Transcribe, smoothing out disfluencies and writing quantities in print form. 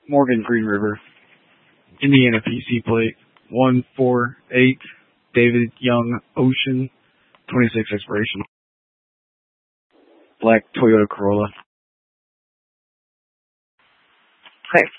Morgan Green River, Indiana PC plate 148, David Young Ocean, 26 expiration. Black Toyota Corolla. Hey.